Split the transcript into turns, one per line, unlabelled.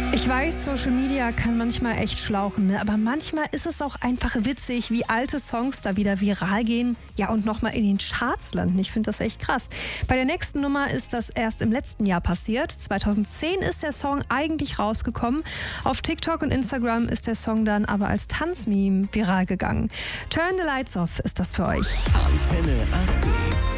Ich weiß, Social Media kann manchmal echt schlauchen, ne? Aber manchmal ist es auch einfach witzig, wie alte Songs da wieder viral gehen, ja, und nochmal in den Charts landen. Ich finde das echt krass. Bei der nächsten Nummer ist das erst im letzten Jahr passiert. 2010 ist der Song eigentlich rausgekommen. Auf TikTok und Instagram ist der Song dann aber als Tanzmeme viral gegangen. Turn the Lights Off ist das für euch.
Antenne AC.